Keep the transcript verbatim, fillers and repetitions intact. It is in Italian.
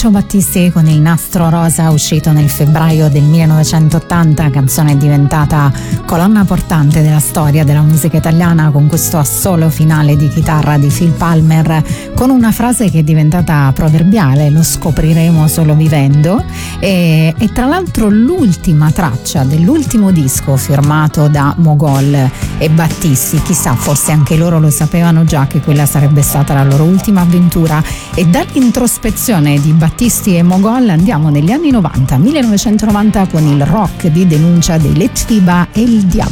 Lucio Battisti con Il nastro rosa, uscito nel febbraio del millenovecentottanta, canzone diventata colonna portante della storia della musica italiana, con questo assolo finale di chitarra di Phil Palmer, con una frase che è diventata proverbiale: lo scopriremo solo vivendo. E, e tra l'altro l'ultima traccia dell'ultimo disco firmato da Mogol e Battisti, chissà, forse anche loro lo sapevano già che quella sarebbe stata la loro ultima avventura. E dall'introspezione di Battisti e Mogol andiamo negli anni novanta, millenovecentonovanta, con il rock di denuncia dei Lettiba e il Diavolo.